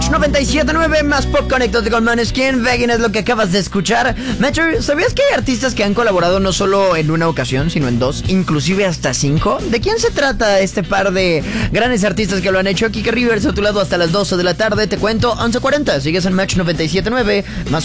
Match 97.9, más pop, conéctate con Måneskin. Vegan es lo que acabas de escuchar. Match, ¿sabías que hay artistas que han colaborado no solo en una ocasión, sino en dos, inclusive hasta 5? ¿De quién se trata este par de grandes artistas que lo han hecho? Kike Rivers a tu lado hasta las 12 de la tarde. Te cuento 11:40. Sigues en Match 97.9, más